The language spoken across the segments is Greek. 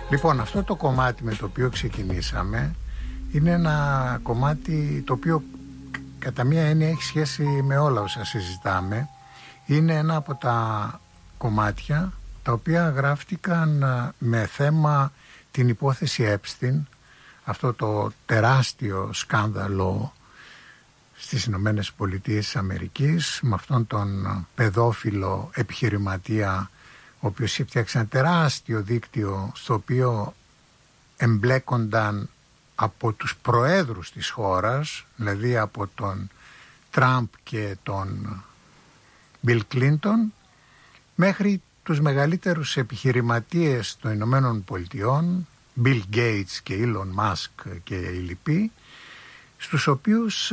Λοιπόν, αυτό το κομμάτι με το οποίο ξεκινήσαμε είναι ένα κομμάτι το οποίο κατά μία έννοια έχει σχέση με όλα όσα συζητάμε. Είναι ένα από τα κομμάτια τα οποία γράφτηκαν με θέμα την υπόθεση Epstein, αυτό το τεράστιο σκάνδαλο στις Ηνωμένες Πολιτείες της Αμερικής, με αυτόν τον παιδόφιλο επιχειρηματία, ο οποίος έφτιαξε ένα τεράστιο δίκτυο στο οποίο εμπλέκονταν από τους προέδρους της χώρας, δηλαδή από τον Τραμπ και τον Μπιλ Κλίντον, μέχρι τους μεγαλύτερους επιχειρηματίες των Ηνωμένων Πολιτειών, Bill Gates και Elon Musk και οι λοιποί, στους οποίους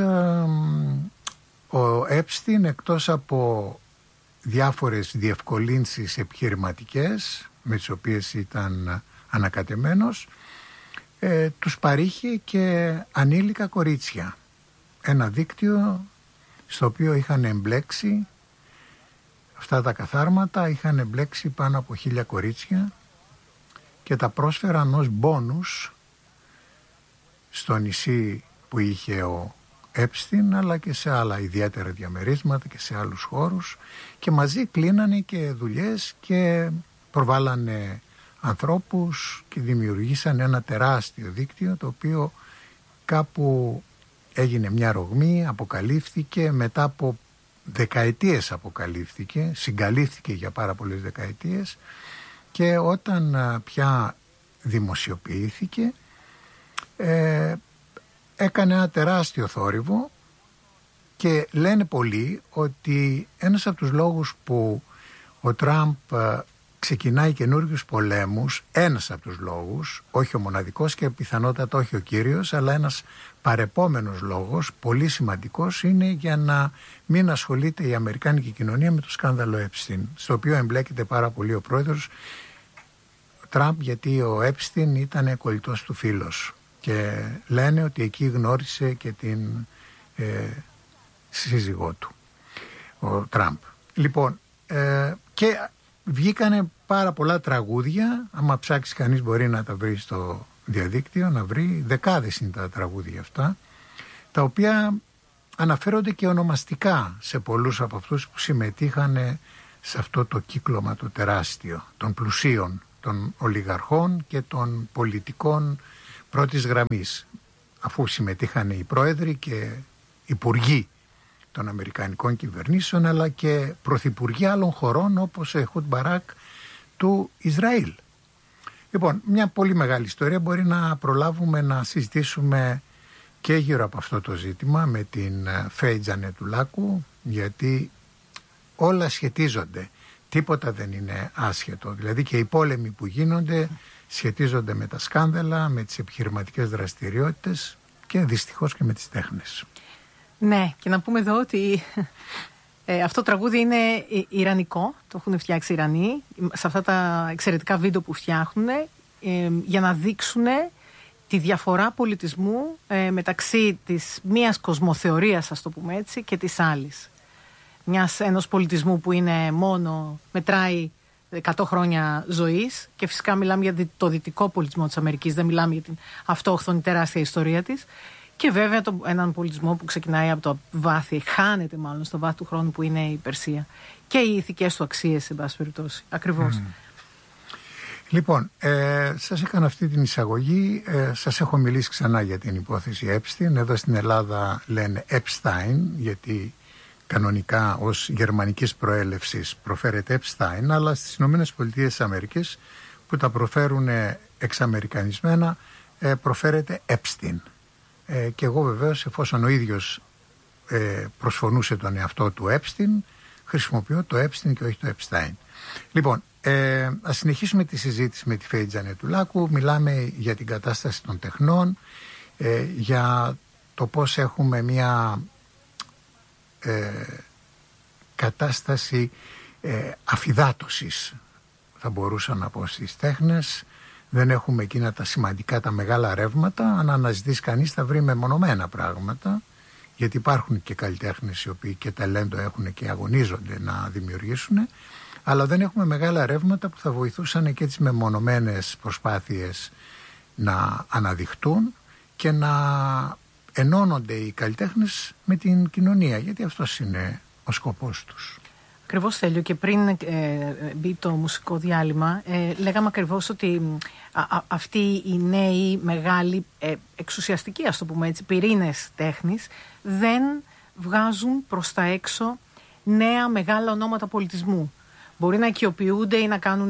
ο Epstein, εκτός από διάφορες διευκολύνσεις επιχειρηματικές με τις οποίες ήταν ανακατεμένος, τους παρήχε και ανήλικα κορίτσια. Ένα δίκτυο στο οποίο είχαν εμπλέξει αυτά τα καθάρματα, είχαν εμπλέξει πάνω από 1.000 κορίτσια και τα πρόσφεραν ως μπόνους στο νησί που είχε ο Epstein, αλλά και σε άλλα ιδιαίτερα διαμερίσματα και σε άλλους χώρους, και μαζί κλείνανε και δουλειές και προβάλανε ανθρώπους και δημιουργήσαν ένα τεράστιο δίκτυο, το οποίο κάπου έγινε μια ρογμή, αποκαλύφθηκε, μετά από δεκαετίες αποκαλύφθηκε, συγκαλύφθηκε για πάρα πολλές δεκαετίες, και όταν πια δημοσιοποιήθηκε έκανε ένα τεράστιο θόρυβο, και λένε πολλοί ότι ένας από τους λόγους που ο Τραμπ ξεκινάει καινούργιους πολέμους, ένας από τους λόγους, όχι ο μοναδικός και πιθανότατα όχι ο κύριος, αλλά ένας παρεπόμενος λόγος, πολύ σημαντικός, είναι για να μην ασχολείται η αμερικάνικη κοινωνία με το σκάνδαλο Epstein, στο οποίο εμπλέκεται πάρα πολύ ο πρόεδρος Τραμπ, γιατί ο Epstein ήταν κολλητός του φίλος, και λένε ότι εκεί γνώρισε και την σύζυγό του, ο Τραμπ. Λοιπόν, και βγήκανε πάρα πολλά τραγούδια, άμα ψάξει κανείς μπορεί να τα βρει στο διαδίκτυο, να βρει, δεκάδες είναι τα τραγούδια αυτά, τα οποία αναφέρονται και ονομαστικά σε πολλούς από αυτούς που συμμετείχαν σε αυτό το κύκλωμα το τεράστιο των πλουσίων, των ολιγαρχών και των πολιτικών πρώτης γραμμής, αφού συμμετείχαν οι πρόεδροι και υπουργοί των αμερικανικών κυβερνήσεων, αλλά και πρωθυπουργοί άλλων χωρών όπως ο Εχούντ Μπαράκ του Ισραήλ. Λοιπόν, μια πολύ μεγάλη ιστορία, μπορεί να προλάβουμε να συζητήσουμε και γύρω από αυτό το ζήτημα με την Φέη Τζανετουλάκου, γιατί όλα σχετίζονται, τίποτα δεν είναι άσχετο, δηλαδή και οι πόλεμοι που γίνονται σχετίζονται με τα σκάνδαλα, με τις επιχειρηματικές δραστηριότητες και δυστυχώς και με τις τέχνες. Ναι, και να πούμε εδώ ότι αυτό το τραγούδι είναι ιρανικό, το έχουν φτιάξει οι Ιρανοί, σε αυτά τα εξαιρετικά βίντεο που φτιάχνουν, για να δείξουν τη διαφορά πολιτισμού μεταξύ της μίας κοσμοθεωρίας, ας το πούμε έτσι, και της άλλης. Ενός πολιτισμού που είναι μόνο, μετράει 100 χρόνια ζωής, και φυσικά μιλάμε για το δυτικό πολιτισμό της Αμερικής, δεν μιλάμε για την αυτόχθονη τεράστια ιστορία της, και βέβαια έναν πολιτισμό που ξεκινάει από το βάθη, χάνεται μάλλον στο βάθη του χρόνου, που είναι η Περσία, και οι ηθικές του αξίες, σε πάση περιπτώσει. Ακριβώς. Λοιπόν, σας έκανα αυτή την εισαγωγή, σας έχω μιλήσει ξανά για την υπόθεση Epstein. Εδώ στην Ελλάδα λένε Epstein, γιατί κανονικά ως γερμανικής προέλευσης προφέρεται Epstein, αλλά στις Ηνωμένες Πολιτείες της Αμερικής, που τα προφέρουν εξαμερικανισμένα, προφέρεται Epstein. Και εγώ βεβαίως, εφόσον ο ίδιος προσφωνούσε τον εαυτό του Epstein, χρησιμοποιώ το Epstein και όχι το Epstein. Λοιπόν, ας συνεχίσουμε τη συζήτηση με τη Φέη Τζανετουλάκου. Μιλάμε για την κατάσταση των τεχνών, για το πώς έχουμε μια κατάσταση αφυδάτωσης, θα μπορούσα να πω, στις τέχνες. Δεν έχουμε εκείνα τα σημαντικά, τα μεγάλα ρεύματα. Αν αναζητήσει κανείς θα βρει μεμονωμένα πράγματα, γιατί υπάρχουν και καλλιτέχνες οι οποίοι και ταλέντο έχουν και αγωνίζονται να δημιουργήσουν, αλλά δεν έχουμε μεγάλα ρεύματα που θα βοηθούσαν και τις μεμονωμένες προσπάθειες να αναδειχτούν και να ενώνονται οι καλλιτέχνες με την κοινωνία, γιατί αυτός είναι ο σκοπός τους. Ακριβώς, Στέλιο, και πριν μπει το μουσικό διάλειμμα, λέγαμε ακριβώς ότι αυτοί οι νέοι μεγάλοι εξουσιαστικοί, ας το πούμε έτσι, πυρήνες τέχνης δεν βγάζουν προς τα έξω νέα μεγάλα ονόματα πολιτισμού. Μπορεί να οικειοποιούνται ή να κάνουν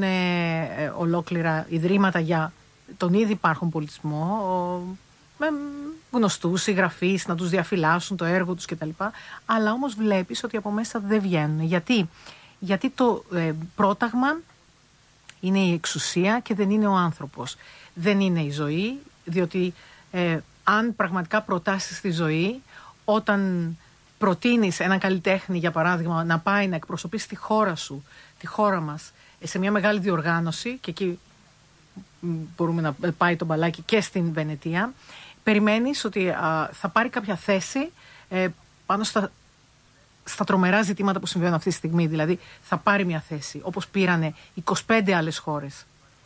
ολόκληρα ιδρύματα για τον ήδη υπάρχον πολιτισμό, με γνωστούς συγγραφείς, να τους διαφυλάσσουν το έργο τους κτλ. Αλλά όμως βλέπεις ότι από μέσα δεν βγαίνουν. Γιατί το πρόταγμα είναι η εξουσία και δεν είναι ο άνθρωπος. Δεν είναι η ζωή, διότι αν πραγματικά προτάσεις τη ζωή, όταν προτείνεις έναν καλλιτέχνη, για παράδειγμα, να πάει να εκπροσωπήσει τη χώρα σου, τη χώρα μας, σε μια μεγάλη διοργάνωση, και εκεί μπορούμε να πάει το μπαλάκι και στην Βενετία, περιμένεις ότι θα πάρει κάποια θέση πάνω στα τρομερά ζητήματα που συμβαίνουν αυτή τη στιγμή. Δηλαδή θα πάρει μια θέση, όπως πήρανε 25 άλλες χώρες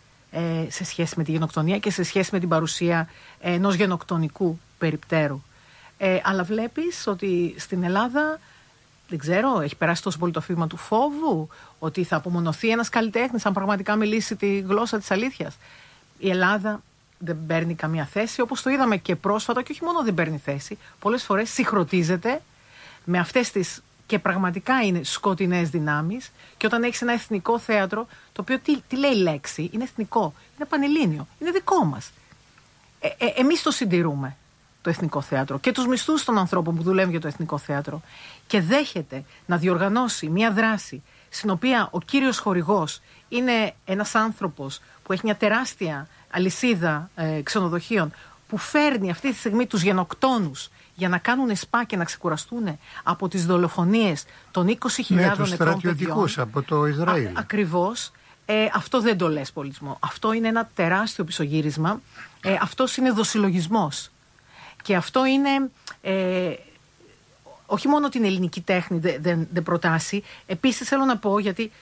σε σχέση με τη γενοκτονία και σε σχέση με την παρουσία ενός γενοκτονικού περιπτέρου. Αλλά βλέπεις ότι στην Ελλάδα, δεν ξέρω, έχει περάσει τόσο πολύ το φύγμα του φόβου, ότι θα απομονωθεί ένας καλλιτέχνης αν πραγματικά μιλήσει τη γλώσσα της αλήθειας. Η Ελλάδα δεν παίρνει καμία θέση, όπως το είδαμε και πρόσφατα, και όχι μόνο δεν παίρνει θέση, πολλές φορές συγχρονίζεται με αυτές τις, και πραγματικά είναι σκοτεινές δυνάμεις, και όταν έχεις ένα εθνικό θέατρο, το οποίο τι λέει η λέξη, είναι εθνικό, είναι πανελλήνιο, είναι δικό μας. Εμείς το συντηρούμε, το εθνικό θέατρο, και τους μισθούς των ανθρώπων που δουλεύουν για το εθνικό θέατρο, και δέχεται να διοργανώσει μια δράση στην οποία ο κύριος χορηγός είναι ένας άνθρωπος που έχει μια τεράστια αλυσίδα ξενοδοχείων, που φέρνει αυτή τη στιγμή τους γενοκτόνους για να κάνουν σπα και να ξεκουραστούν από τις δολοφονίες των 20.000 τους στρατιωτικούς από το Ισραήλ. Ακριβώς. Αυτό δεν το λες πολιτισμό. Αυτό είναι ένα τεράστιο πισωγύρισμα. Αυτός είναι δοσυλλογισμός. Και αυτό είναι όχι μόνο την ελληνική τέχνη δεν προτάσει. Επίσης θέλω να πω, γιατί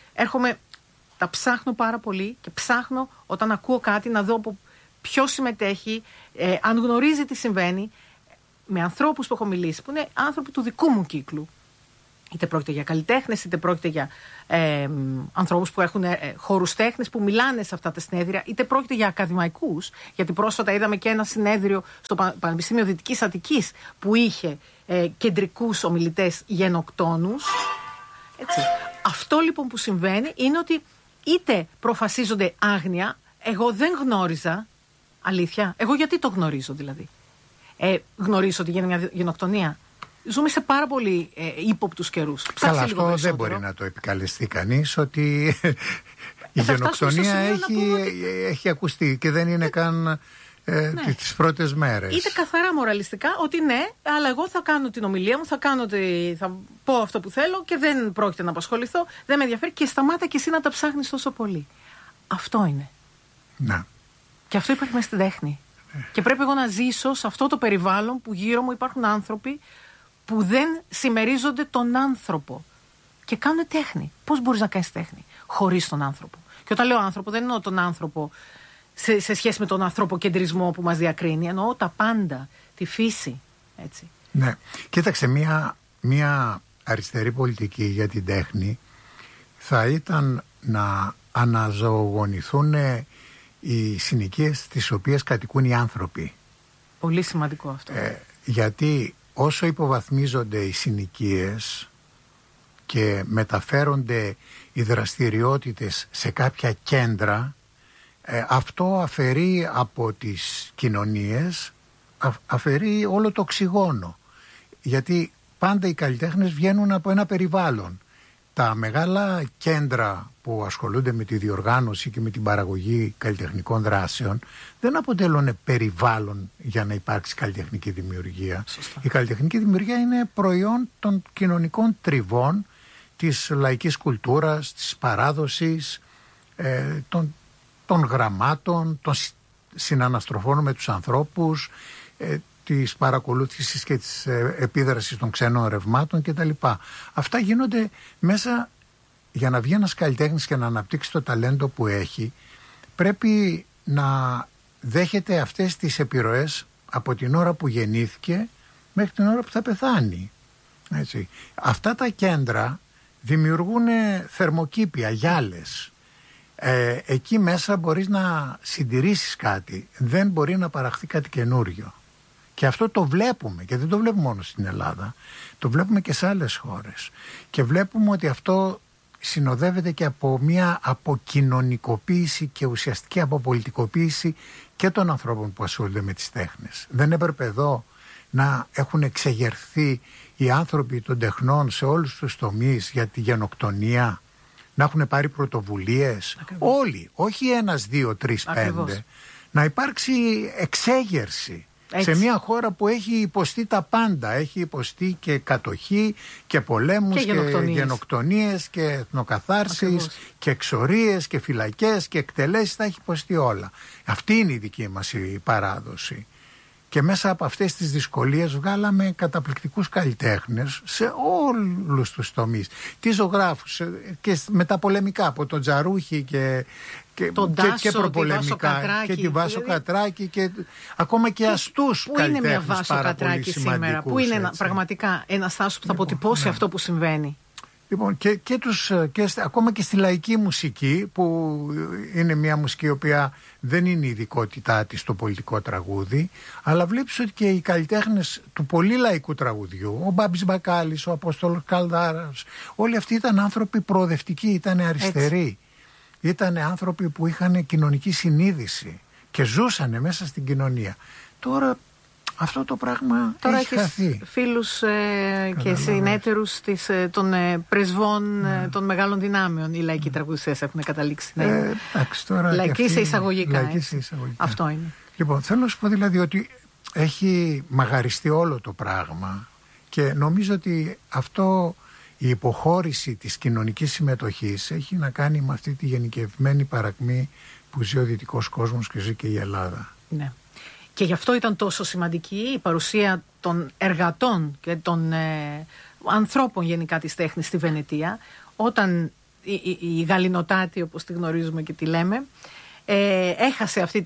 τα ψάχνω πάρα πολύ και ψάχνω όταν ακούω κάτι να δω από ποιος συμμετέχει, αν γνωρίζει τι συμβαίνει, με ανθρώπους που έχω μιλήσει, που είναι άνθρωποι του δικού μου κύκλου. Είτε πρόκειται για καλλιτέχνες, είτε πρόκειται για ανθρώπους που έχουν χώρους τέχνης, που μιλάνε σε αυτά τα συνέδρια, είτε πρόκειται για ακαδημαϊκούς, γιατί πρόσφατα είδαμε και ένα συνέδριο στο Πανεπιστήμιο Δυτικής Αττικής που είχε κεντρικούς ομιλητές γενοκτόνους. Έτσι. Αυτό λοιπόν που συμβαίνει είναι ότι είτε προφασίζονται άγνοια, εγώ δεν γνώριζα, αλήθεια, εγώ γιατί το γνωρίζω δηλαδή. Γνωρίζω ότι γίνεται μια γενοκτονία. Ζούμε σε πάρα πολύ ύποπτους καιρούς. Καλά, αυτό δεν μπορεί να το επικαλεστεί κανείς, ότι η γενοκτονία έχει ακουστεί και δεν είναι καν τις πρώτες μέρες. Είτε καθαρά μοραλιστικά ότι ναι, αλλά εγώ θα κάνω την ομιλία μου, θα πω αυτό που θέλω και δεν πρόκειται να απασχοληθώ, δεν με ενδιαφέρει, και σταμάτα και εσύ να τα ψάχνεις τόσο πολύ. Αυτό είναι. Να. Και αυτό υπάρχει μέσα στην τέχνη. Και πρέπει εγώ να ζήσω σε αυτό το περιβάλλον που γύρω μου υπάρχουν άνθρωποι που δεν συμμερίζονται τον άνθρωπο και κάνουν τέχνη. Πώς μπορείς να κάνεις τέχνη χωρίς τον άνθρωπο? Και όταν λέω άνθρωπο, δεν εννοώ τον άνθρωπο σε σχέση με τον ανθρωποκεντρισμό που μας διακρίνει, εννοώ τα πάντα, τη φύση. Έτσι. Ναι. Κοίταξε, μια αριστερή πολιτική για την τέχνη θα ήταν να αναζωογονηθούν οι συνοικίες τις οποίες κατοικούν οι άνθρωποι. Πολύ σημαντικό αυτό. Γιατί όσο υποβαθμίζονται οι συνοικίες και μεταφέρονται οι δραστηριότητες σε κάποια κέντρα, αυτό αφαιρεί από τις κοινωνίες, αφαιρεί όλο το οξυγόνο. Γιατί πάντα οι καλλιτέχνες βγαίνουν από ένα περιβάλλον. Τα μεγάλα κέντρα που ασχολούνται με τη διοργάνωση και με την παραγωγή καλλιτεχνικών δράσεων δεν αποτελούν περιβάλλον για να υπάρξει καλλιτεχνική δημιουργία. Σωστά. Η καλλιτεχνική δημιουργία είναι προϊόν των κοινωνικών τριβών, της λαϊκής κουλτούρας, της παράδοσης, των γραμμάτων, των συναναστροφών με τους ανθρώπους, της παρακολούθησης και της επίδρασης των ξένων ρευμάτων κτλ. Αυτά γίνονται μέσα για να βγει ένας καλλιτέχνης και να αναπτύξει το ταλέντο που έχει, πρέπει να δέχεται αυτές τις επιρροές από την ώρα που γεννήθηκε μέχρι την ώρα που θα πεθάνει. Έτσι. Αυτά τα κέντρα δημιουργούν θερμοκήπια, γυάλες. Εκεί μέσα μπορείς να συντηρήσεις κάτι, δεν μπορεί να παραχθεί κάτι καινούριο. Και αυτό το βλέπουμε, και δεν το βλέπουμε μόνο στην Ελλάδα, το βλέπουμε και σε άλλες χώρες. Και βλέπουμε ότι αυτό συνοδεύεται και από μια αποκοινωνικοποίηση και ουσιαστική αποπολιτικοποίηση και των ανθρώπων που ασχολούνται με τις τέχνες. Δεν έπρεπε εδώ να έχουν εξεγερθεί οι άνθρωποι των τεχνών σε όλους τους τομείς για τη γενοκτονία, να έχουν πάρει πρωτοβουλίες? Ακριβώς. Όλοι, όχι 1, 2, 3, 5. Να υπάρξει εξέγερση. Έτσι. Σε μια χώρα που έχει υποστεί τα πάντα, έχει υποστεί και κατοχή και πολέμους και γενοκτονίες και εθνοκαθάρσεις. Ακριβώς. Και εξορίες και φυλακές και εκτελέσεις, τα έχει υποστεί όλα. Αυτή είναι η δική μας η παράδοση. Και μέσα από αυτές τις δυσκολίες βγάλαμε καταπληκτικούς καλλιτέχνες σε όλους τους τομείς. Τι ζωγράφους και μεταπολεμικά, από τον Τζαρούχη και προπολεμικά και τη Βάσο Κατράκη και ακόμα και αστούς καλλιτέχνες. Πού είναι μια Βάσο Κατράκη σήμερα? Πού είναι πραγματικά ένας Τάσος που θα αποτυπώσει αυτό που συμβαίνει? Λοιπόν, ακόμα και στη λαϊκή μουσική, που είναι μια μουσική η οποία δεν είναι η ειδικότητά της στο πολιτικό τραγούδι, αλλά βλέπεις ότι και οι καλλιτέχνες του πολύ λαϊκού τραγουδιού, ο Μπάμπης Μπακάλης, ο Απόστολος Καλδάρας, όλοι αυτοί ήταν άνθρωποι προοδευτικοί, ήταν αριστεροί. Ήταν άνθρωποι που είχαν κοινωνική συνείδηση και ζούσαν μέσα στην κοινωνία. Τώρα αυτό το πράγμα έχει χαθεί. Φίλους και συνέτερους των πρεσβών των μεγάλων δυνάμεων οι λαϊκοί τραγουδιστές έχουν καταλήξει. Λαϊκοί σε εισαγωγικά. Αυτό είναι. Λοιπόν, θέλω να σου πω δηλαδή ότι έχει μαγαριστεί όλο το πράγμα και νομίζω ότι αυτό, η υποχώρηση της κοινωνικής συμμετοχής, έχει να κάνει με αυτή τη γενικευμένη παρακμή που ζει ο δυτικός κόσμος και ζει και η Ελλάδα. Ναι. Και γι' αυτό ήταν τόσο σημαντική η παρουσία των εργατών και των ανθρώπων γενικά της τέχνης στη Βενετία, όταν η Γαλινοτάτη, όπως τη γνωρίζουμε και τη λέμε, έχασε αυτή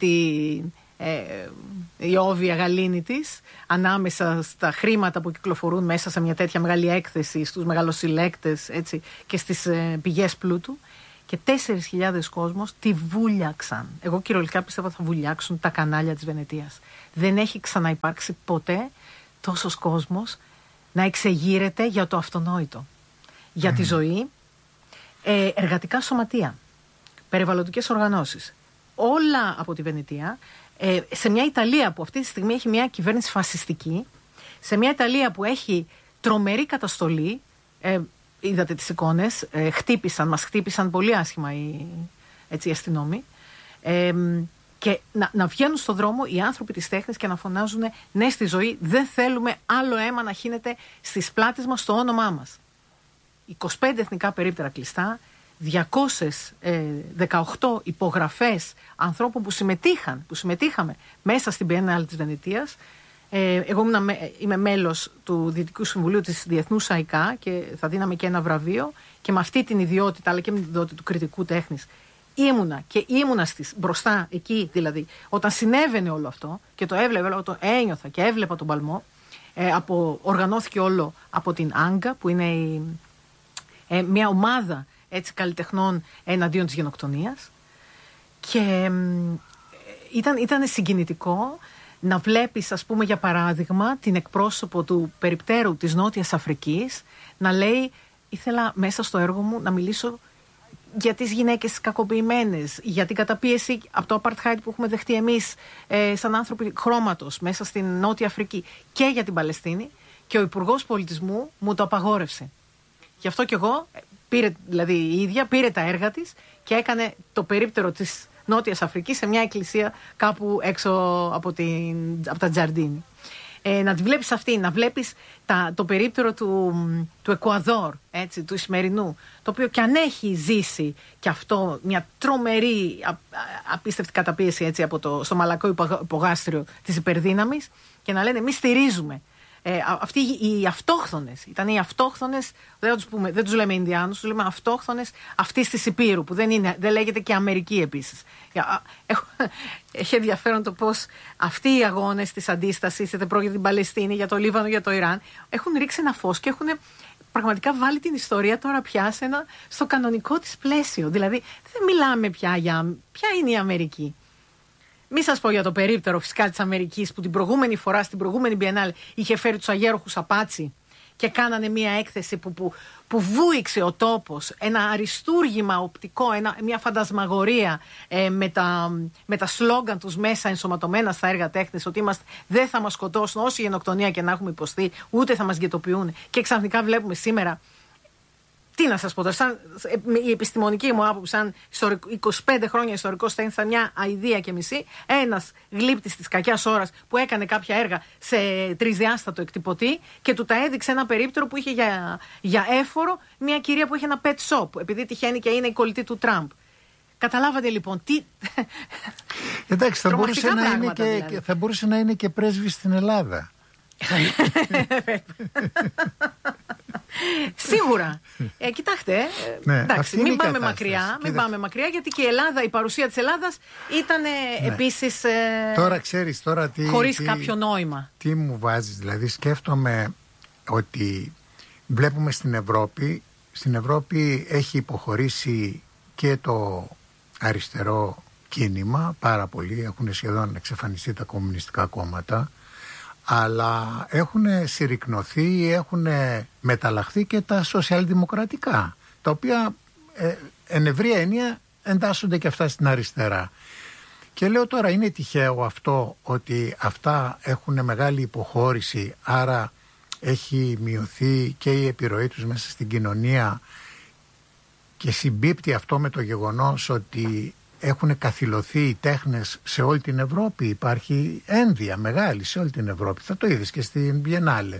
η όβια γαλήνη της ανάμεσα στα χρήματα που κυκλοφορούν μέσα σε μια τέτοια μεγάλη έκθεση, στους μεγαλοσυλλέκτες, έτσι, και στις πηγές πλούτου. Και 4.000 κόσμος τη βούλιαξαν. Εγώ κυριολεκτικά πιστεύω θα βουλιάξουν τα κανάλια της Βενετίας. Δεν έχει ξαναυπάρξει ποτέ τόσος κόσμος να εξεγείρεται για το αυτονόητο. Για τη ζωή, εργατικά σωματεία, περιβαλλοντικές οργανώσεις. Όλα από τη Βενετία, σε μια Ιταλία που αυτή τη στιγμή έχει μια κυβέρνηση φασιστική, σε μια Ιταλία που έχει τρομερή καταστολή. Είδατε τις εικόνες, μας χτύπησαν πολύ άσχημα οι αστυνόμοι, και να βγαίνουν στον δρόμο οι άνθρωποι της τέχνης και να φωνάζουν ναι στη ζωή, δεν θέλουμε άλλο αίμα να χύνεται στις πλάτες μας στο όνομά μας. 25 εθνικά περίπτερα κλειστά, 218 υπογραφές ανθρώπων που συμμετείχαμε μέσα στην Biennale της Βενετίας. Εγώ είμαι μέλος του Διοικητικού Συμβουλίου της Διεθνούς ΑΙΚΑ και θα δίναμε και ένα βραβείο, και με αυτή την ιδιότητα, αλλά και με την ιδιότητα του κριτικού τέχνης, ήμουνα μπροστά εκεί, δηλαδή όταν συνέβαινε όλο αυτό και το έβλεπα, το ένιωθα και έβλεπα τον παλμό. Οργανώθηκε όλο από την Άγκα, που είναι μια ομάδα καλλιτεχνών εναντίον της γενοκτονίας, και ήταν συγκινητικό να βλέπεις, ας πούμε, για παράδειγμα, την εκπρόσωπο του περιπτέρου της Νότιας Αφρικής να λέει, ήθελα μέσα στο έργο μου να μιλήσω για τις γυναίκες κακοποιημένες, για την καταπίεση από το apartheid που έχουμε δεχτεί εμείς σαν άνθρωποι χρώματος μέσα στην Νότια Αφρική, και για την Παλαιστίνη, και ο Υπουργός Πολιτισμού μου το απαγόρευσε. Γι' αυτό και εγώ, η ίδια πήρε τα έργα της και έκανε το περίπτερο της Νότιας Αφρικής σε μια εκκλησία κάπου έξω από τα Τζαρντίνι. Να τη βλέπεις αυτή, να βλέπεις το περίπτερο του Εκουαδόρ, του Ισημερινού, το οποίο κι αν έχει ζήσει κι αυτό μια τρομερή απίστευτη καταπίεση στο μαλακό υπογάστριο της υπερδύναμης, και να λένε εμείς στηρίζουμε αυτοί οι αυτόχθονες. Ήταν οι αυτόχθονες, δεν τους λέμε Ινδιάνους, τους λέμε αυτόχθονες αυτής της Υπήρου, που δεν λέγεται και Αμερική επίσης. Έχει ενδιαφέρον το πώς αυτοί οι αγώνες της αντίστασης, είτε πρόκειται για την Παλαιστίνη, για το Λίβανο, για το Ιράν, έχουν ρίξει ένα φως και έχουν πραγματικά βάλει την ιστορία τώρα πια στο κανονικό της πλαίσιο. Δηλαδή δεν μιλάμε πια για ποια είναι η Αμερική. Μη σας πω για το περίπτερο φυσικά της Αμερικής, που την προηγούμενη φορά, στην προηγούμενη Biennale, είχε φέρει τους αγέροχους Απάτσι και κάνανε μια έκθεση που βούηξε ο τόπος, ένα αριστούργημα οπτικό, μια φαντασμαγορία με τα σλόγγαν τους μέσα ενσωματωμένα στα έργα τέχνης, ότι δεν θα μας σκοτώσουν όση γενοκτονία και να έχουμε υποστεί, ούτε θα μας γετοποιούν. Και ξαφνικά βλέπουμε σήμερα. Τι να σας πω τώρα, η επιστημονική μου άποψη, σαν 25 χρόνια ιστορικός τέχνης, σαν μια αηδία και μισή, ένας γλύπτης της κακιάς ώρας που έκανε κάποια έργα σε τρισδιάστατο εκτυπωτή και του τα έδειξε ένα περίπτερο που είχε για έφορο μια κυρία που είχε ένα pet shop, επειδή τυχαίνει και είναι η κολλητή του Τραμπ. Καταλάβατε λοιπόν τι. Εντάξει, θα μπορούσε να είναι και πρέσβης στην Ελλάδα. Σίγουρα. Κοιτάξτε, εντάξει, μην πάμε μακριά, γιατί και η Ελλάδα, η παρουσία της Ελλάδας ήταν επίσης τώρα ξέρεις, χωρίς κάποιο νόημα. Τι μου βάζεις, δηλαδή σκέφτομαι ότι βλέπουμε στην Ευρώπη έχει υποχωρήσει και το αριστερό κίνημα πάρα πολύ, έχουν σχεδόν εξαφανιστεί τα κομμουνιστικά κόμματα, αλλά έχουν συρρικνωθεί, έχουν μεταλλαχθεί και τα σοσιαλδημοκρατικά, τα οποία εν ευρία έννοια εντάσσονται και αυτά στην αριστερά. Και λέω τώρα, είναι τυχαίο αυτό ότι αυτά έχουν μεγάλη υποχώρηση, άρα έχει μειωθεί και η επιρροή τους μέσα στην κοινωνία, και συμπίπτει αυτό με το γεγονός ότι έχουν καθυλωθεί οι τέχνες σε όλη την Ευρώπη. Υπάρχει ένδια μεγάλη σε όλη την Ευρώπη. Θα το είδες και στην Biennale.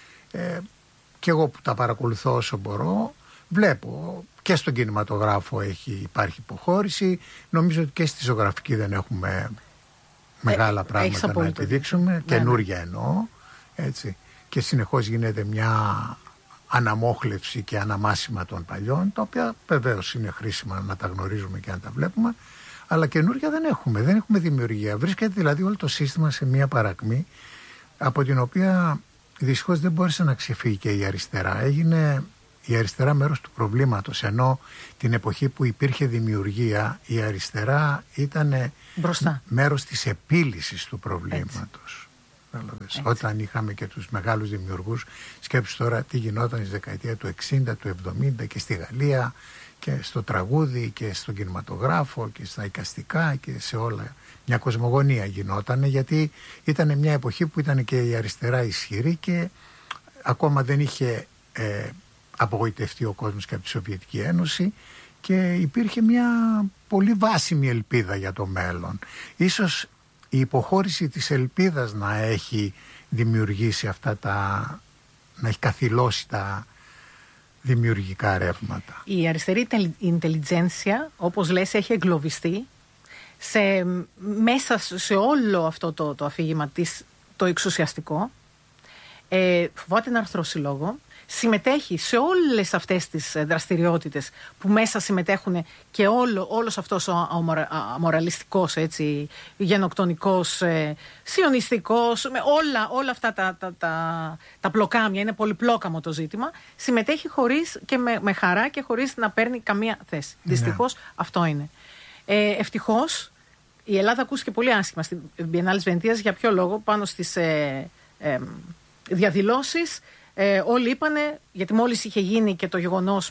Και εγώ που τα παρακολουθώ όσο μπορώ, βλέπω και στον κινηματογράφο υπάρχει υποχώρηση. Νομίζω ότι και στη ζωγραφική δεν έχουμε μεγάλα πράγματα να επιδείξουμε. Καινούργια εννοώ. Έτσι. Και συνεχώς γίνεται μια αναμόχλευση και αναμάσιμα των παλιών, τα οποία βεβαίως είναι χρήσιμα να τα γνωρίζουμε και να τα βλέπουμε, αλλά καινούργια δεν έχουμε δημιουργία. Βρίσκεται δηλαδή όλο το σύστημα σε μια παρακμή, από την οποία δυστυχώς δεν μπόρεσε να ξεφύγει και η αριστερά. Έγινε η αριστερά μέρος του προβλήματος, ενώ την εποχή που υπήρχε δημιουργία, η αριστερά ήταν μέρος της επίλυσης του προβλήματος. Όταν είχαμε και τους μεγάλους δημιουργούς, σκέψου τώρα τι γινόταν στη δεκαετία του 60, του 70 και στη Γαλλία και στο τραγούδι και στον κινηματογράφο και στα εικαστικά και σε όλα. Μια κοσμογονία γινόταν, γιατί ήταν μια εποχή που ήταν και η αριστερά ισχυρή και ακόμα δεν είχε απογοητευτεί ο κόσμος και από τη Σοβιετική Ένωση, και υπήρχε μια πολύ βάσιμη ελπίδα για το μέλλον. Ίσως η υποχώρηση της ελπίδας να έχει δημιουργήσει να έχει καθυλώσει τα δημιουργικά ρεύματα. Η αριστερή ιντελιτζένσια, όπως λες, έχει εγκλωβιστεί μέσα σε όλο αυτό το αφήγημα της, το εξουσιαστικό. Φοβάται να αρθρώσει λόγο. Συμμετέχει σε όλες αυτές τις δραστηριότητες που μέσα συμμετέχουν και όλος αυτός ο αμοραλιστικός, έτσι, γενοκτονικός, σιωνιστικός, με όλα αυτά τα πλοκάμια, είναι πολυπλόκαμο το ζήτημα, συμμετέχει χωρίς και με χαρά και χωρίς να παίρνει καμία θέση. Ναι. Δυστυχώς αυτό είναι. Ευτυχώς η Ελλάδα ακούστηκε πολύ άσχημα στην Biennale της Βενετίας. Για ποιο λόγο? Πάνω στις διαδηλώσεις όλοι είπανε, γιατί μόλις είχε γίνει και το γεγονός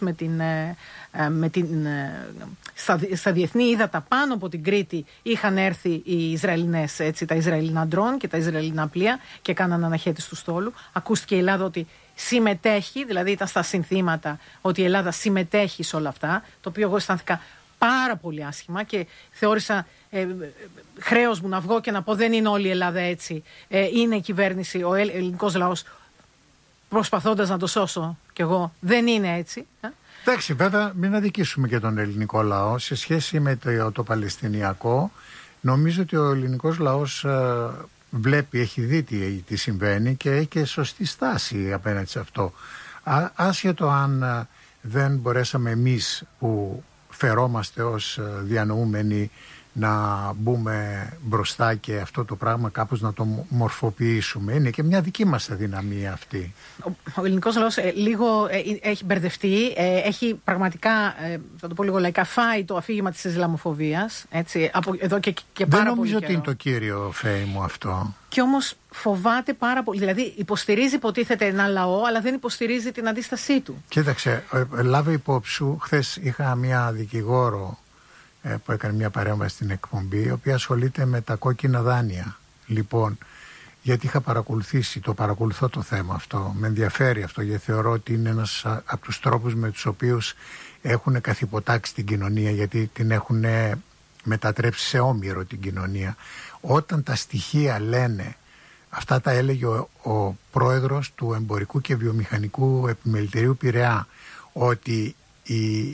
στα διεθνή ύδατα πάνω από την Κρήτη είχαν έρθει οι Ισραηλινές, έτσι, τα Ισραηλινά ντρόν και τα Ισραηλινά πλοία και κάναν αναχέτηση του στόλου. Ακούστηκε η Ελλάδα ότι συμμετέχει, δηλαδή ήταν στα συνθήματα ότι η Ελλάδα συμμετέχει σε όλα αυτά, το οποίο εγώ αισθάνθηκα πάρα πολύ άσχημα και θεώρησα χρέος μου να βγω και να πω δεν είναι όλη η Ελλάδα έτσι, είναι η κυβέρνηση, ο ελληνικός λαός προσπαθώντας να το σώσω κι εγώ, δεν είναι έτσι. Εντάξει, βέβαια μην αδικήσουμε και τον ελληνικό λαό σε σχέση με το Παλαιστινιακό. Νομίζω ότι ο ελληνικός λαός βλέπει, έχει δει τι συμβαίνει και έχει και σωστή στάση απέναντι σε αυτό. Άσχετο αν δεν μπορέσαμε εμείς που φερόμαστε ως διανοούμενοι να μπούμε μπροστά και αυτό το πράγμα κάπως να το μορφοποιήσουμε. Είναι και μια δική μας αδυναμία αυτή. Ο ελληνικός λαός λίγο έχει μπερδευτεί, έχει πραγματικά, θα το πω λίγο λαϊκά, φάει το αφήγημα της Ισλαμοφοβίας, έτσι, από εδώ και πάρα πολύ. Δεν νομίζω ότι είναι το κύριο φέι μου αυτό. Και όμως φοβάται πάρα πολύ. Δηλαδή υποστηρίζει, υποτίθεται, ένα λαό, αλλά δεν υποστηρίζει την αντίστασή του. Κοίταξε, λάβε υπόψη σου, χθες είχα μια δικηγόρο που έκανε μια παρέμβαση στην εκπομπή, η οποία ασχολείται με τα κόκκινα δάνεια. Λοιπόν, γιατί είχα παρακολουθήσει, το παρακολουθώ το θέμα αυτό, με ενδιαφέρει αυτό, γιατί θεωρώ ότι είναι ένας από τους τρόπους με τους οποίους έχουν καθυποτάξει την κοινωνία, γιατί την έχουν μετατρέψει σε όμηρο την κοινωνία. Όταν τα στοιχεία λένε, αυτά τα έλεγε ο πρόεδρος του Εμπορικού και Βιομηχανικού Επιμελητηρίου Πειραιά, ότι οι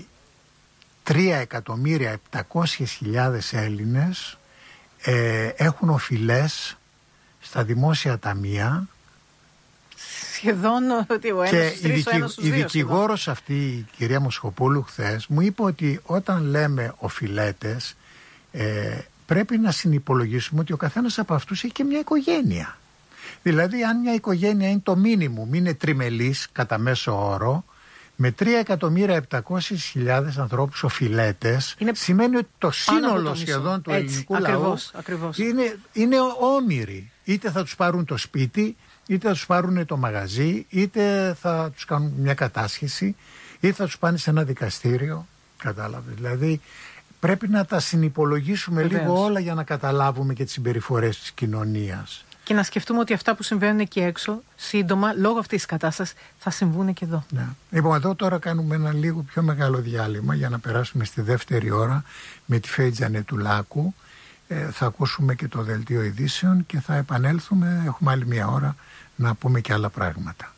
3.700.000 Έλληνες έχουν οφειλές στα δημόσια ταμεία. Σχεδόν ότι ο ένας στους τρεις, ο ένας στους δύο. Η δικηγόρος αυτή, η κυρία Μοσχοπούλου, χθες μου είπε ότι όταν λέμε οφειλέτες πρέπει να συνυπολογίσουμε ότι ο καθένας από αυτούς έχει και μια οικογένεια. Δηλαδή αν μια οικογένεια είναι το μίνιμουμ, είναι τριμελής κατά μέσο όρο, με 3.700.000 ανθρώπους οφειλέτες, σημαίνει ότι το σύνολο σχεδόν του ελληνικού λαού είναι όμηροι. Είτε θα τους πάρουν το σπίτι, είτε θα τους πάρουν το μαγαζί, είτε θα τους κάνουν μια κατάσχεση, είτε θα τους πάνε σε ένα δικαστήριο. Κατάλαβες. Δηλαδή πρέπει να τα συνυπολογίσουμε λίγο όλα για να καταλάβουμε και τις συμπεριφορές της κοινωνίας. Και να σκεφτούμε ότι αυτά που συμβαίνουν εκεί έξω, σύντομα, λόγω αυτής της κατάστασης, θα συμβούν και εδώ. Ναι. Λοιπόν, εδώ τώρα κάνουμε ένα λίγο πιο μεγάλο διάλειμμα για να περάσουμε στη δεύτερη ώρα με τη Φέη Τζανετουλάκου. Θα ακούσουμε και το δελτίο ειδήσεων και θα επανέλθουμε. Έχουμε άλλη μια ώρα να πούμε και άλλα πράγματα.